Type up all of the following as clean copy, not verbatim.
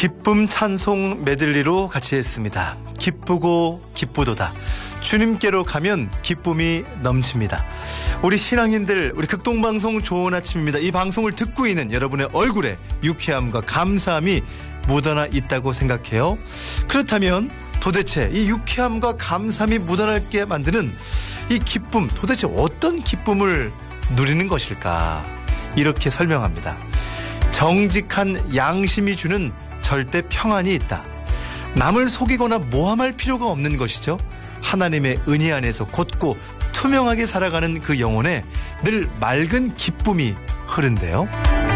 기쁨 찬송 메들리로 같이 했습니다. 기쁘고 기쁘도다. 주님께로 가면 기쁨이 넘칩니다. 우리 신앙인들, 우리 극동방송 좋은 아침입니다. 이 방송을 듣고 있는 여러분의 얼굴에 유쾌함과 감사함이 묻어나 있다고 생각해요. 그렇다면 도대체 이 유쾌함과 감사함이 묻어나게 만드는 이 기쁨, 도대체 어떤 기쁨을 누리는 것일까? 이렇게 설명합니다. 정직한 양심이 주는 절대 평안이 있다. 남을 속이거나 모함할 필요가 없는 것이죠. 하나님의 은혜 안에서 곧고 투명하게 살아가는 그 영혼에 늘 맑은 기쁨이 흐른대요.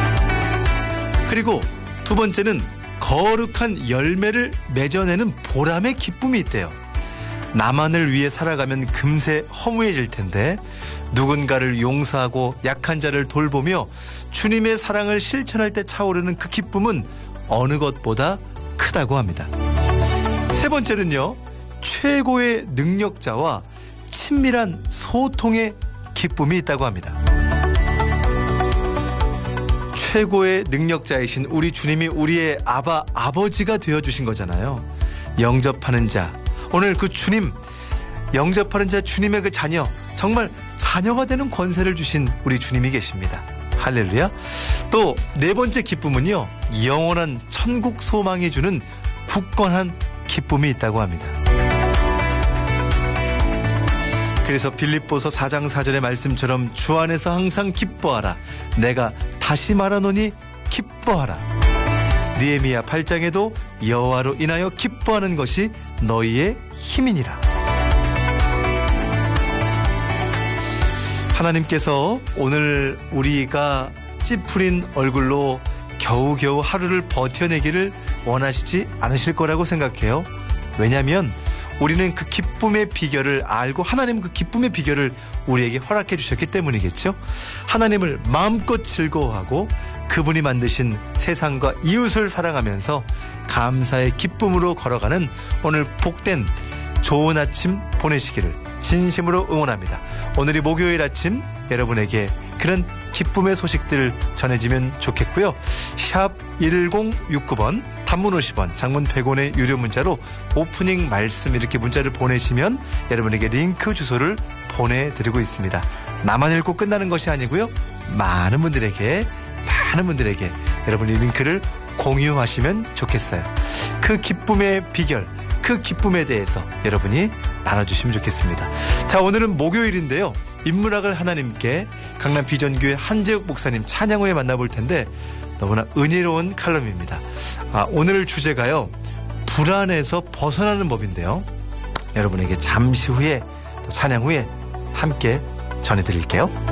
그리고 두 번째는 거룩한 열매를 맺어내는 보람의 기쁨이 있대요. 나만을 위해 살아가면 금세 허무해질 텐데 누군가를 용서하고 약한 자를 돌보며 주님의 사랑을 실천할 때 차오르는 그 기쁨은 어느 것보다 크다고 합니다. 세 번째는요, 최고의 능력자와 친밀한 소통의 기쁨이 있다고 합니다. 최고의 능력자이신 우리 주님이 우리의 아버지가 되어주신 거잖아요. 영접하는 자, 오늘 그 주님, 영접하는 자 주님의 그 자녀, 정말 자녀가 되는 권세를 주신 우리 주님이 계십니다. 할렐루야. 또 네 번째 기쁨은요, 영원한 천국 소망이 주는 굳건한 기쁨이 있다고 합니다. 그래서 빌립보서 4장 4절의 말씀처럼 주 안에서 항상 기뻐하라. 내가 다시 말하노니 기뻐하라. 느헤미야 8장에도 여호와로 인하여 기뻐하는 것이 너희의 힘이니라. 하나님께서 오늘 우리가 찌푸린 얼굴로 겨우겨우 하루를 버텨내기를 원하시지 않으실 거라고 생각해요. 왜냐하면 우리는 그 기쁨의 비결을 알고 하나님은 그 기쁨의 비결을 우리에게 허락해 주셨기 때문이겠죠. 하나님을 마음껏 즐거워하고 그분이 만드신 세상과 이웃을 사랑하면서 감사의 기쁨으로 걸어가는 오늘 복된 좋은 아침 보내시기를 진심으로 응원합니다. 오늘이 목요일 아침 여러분에게 그런 기쁨의 소식들 전해지면 좋겠고요. 샵 1069번 단문 50원 장문 100원의 유료 문자로 오프닝 말씀 이렇게 문자를 보내시면 여러분에게 링크 주소를 보내드리고 있습니다. 나만 읽고 끝나는 것이 아니고요. 많은 분들에게 여러분이 링크를 공유하시면 좋겠어요. 그 기쁨의 비결, 그 기쁨에 대해서 여러분이 나눠주시면 좋겠습니다. 자, 오늘은 목요일인데요. 인문학을 하나님께 강남 비전교회 한재욱 목사님 찬양 후에 만나볼 텐데 너무나 은혜로운 칼럼입니다. 오늘 주제가요, 불안에서 벗어나는 법인데요. 여러분에게 잠시 후에 또 찬양 후에 함께 전해드릴게요.